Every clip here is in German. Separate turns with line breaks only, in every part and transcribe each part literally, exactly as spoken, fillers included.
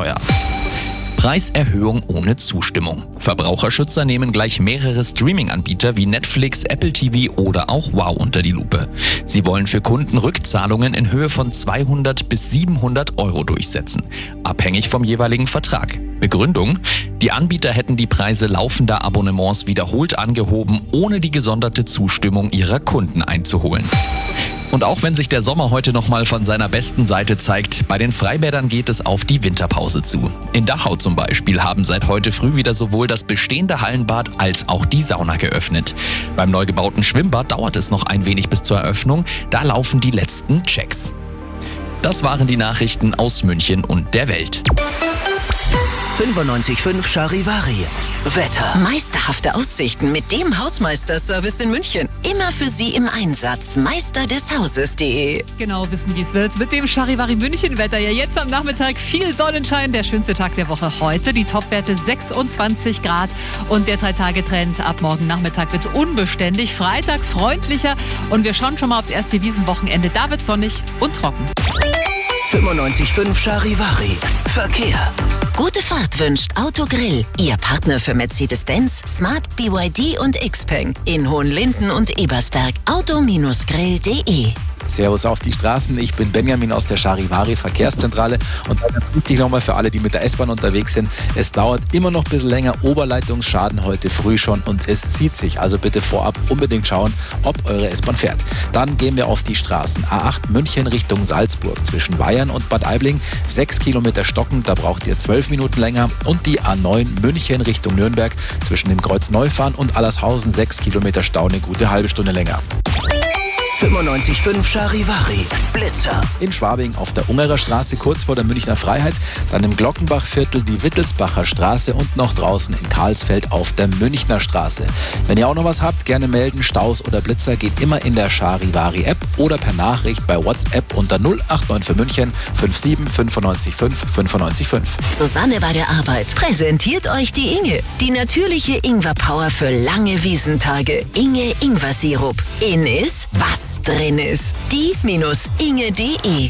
teuer.
Preiserhöhung ohne Zustimmung. Verbraucherschützer nehmen gleich mehrere Streaming-Anbieter wie Netflix, Apple T V oder auch Wow unter die Lupe. Sie wollen für Kunden Rückzahlungen in Höhe von zweihundert bis siebenhundert Euro durchsetzen, abhängig vom jeweiligen Vertrag. Begründung: Die Anbieter hätten die Preise laufender Abonnements wiederholt angehoben, ohne die gesonderte Zustimmung ihrer Kunden einzuholen. Und auch wenn sich der Sommer heute nochmal von seiner besten Seite zeigt, bei den Freibädern geht es auf die Winterpause zu. In Dachau zum Beispiel haben seit heute früh wieder sowohl das bestehende Hallenbad als auch die Sauna geöffnet. Beim neu gebauten Schwimmbad dauert es noch ein wenig bis zur Eröffnung, da laufen die letzten Checks. Das waren die Nachrichten aus München und der Welt.
fünfundneunzig Komma fünf Charivari. Wetter.
Meisterhafte Aussichten mit dem Hausmeister-Service in München. Immer für Sie im Einsatz. Meister des Hauses punkt de.
Genau wissen, wie es wird. Mit dem Charivari München-Wetter. Ja, jetzt am Nachmittag viel Sonnenschein. Der schönste Tag der Woche heute. Die Topwerte sechsundzwanzig Grad. Und der Drei-Tage-Trend ab morgen Nachmittag wird unbeständig. Freitag freundlicher. Und wir schauen schon mal aufs erste Wiesenwochenende. Da wird sonnig und trocken.
fünfundneunzig Komma fünf Charivari. Verkehr.
Gute Fahrt wünscht Autogrill. Ihr Partner für Mercedes-Benz, Smart, B Y D und Xpeng. In Hohenlinden und Ebersberg. auto Grill punkt de.
Servus auf die Straßen, ich bin Benjamin aus der Charivari Verkehrszentrale und dann ganz wichtig nochmal für alle, die mit der S-Bahn unterwegs sind, es dauert immer noch ein bisschen länger, Oberleitungsschaden heute früh schon und es zieht sich, also bitte vorab unbedingt schauen, ob eure S-Bahn fährt. Dann gehen wir auf die Straßen. A acht München Richtung Salzburg zwischen Weyern und Bad Aibling, sechs Kilometer stockend, da braucht ihr zwölf Minuten länger und die A neun München Richtung Nürnberg zwischen dem Kreuz Neufahren und Allershausen, sechs Kilometer Stau, eine gute halbe Stunde länger.
fünfundneunzig Komma fünf Charivari. Blitzer.
In Schwabing auf der Ungerer Straße kurz vor der Münchner Freiheit, dann im Glockenbachviertel die Wittelsbacher Straße und noch draußen in Karlsfeld auf der Münchner Straße. Wenn ihr auch noch was habt, gerne melden. Staus oder Blitzer geht immer in der Charivari App oder per Nachricht bei WhatsApp unter null acht neun für München fünf sieben fünf neun fünf fünf neun fünf.
Susanne bei der Arbeit präsentiert euch die Inge. Die natürliche Ingwer-Power für lange Wiesentage. Inge Ingwer-Sirup. In ist, was drin ist. die Inge punkt de.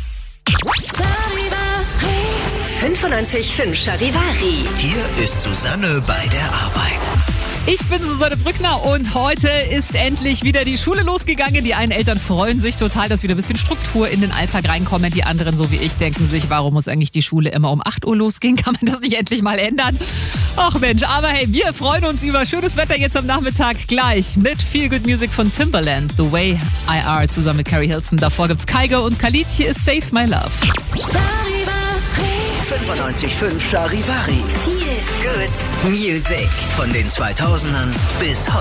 fünfundneunzig Komma fünf Charivari.
Hier ist Susanne bei der Arbeit.
Ich bin Susanne Brückner und heute ist endlich wieder die Schule losgegangen. Die einen Eltern freuen sich total, dass wieder ein bisschen Struktur in den Alltag reinkommt. Die anderen, so wie ich, denken sich, warum muss eigentlich die Schule immer um acht Uhr losgehen? Kann man das nicht endlich mal ändern? Ach Mensch, aber hey, wir freuen uns über schönes Wetter jetzt am Nachmittag gleich mit Feel Good Music von Timbaland, The Way I Are zusammen mit Carrie Hilson. Davor gibt's Kygo und Khalid. Hier ist Save My Love.
fünfundneunzig Komma fünf Charivari.
Feel Good Music.
Von den zweitausendern bis heute.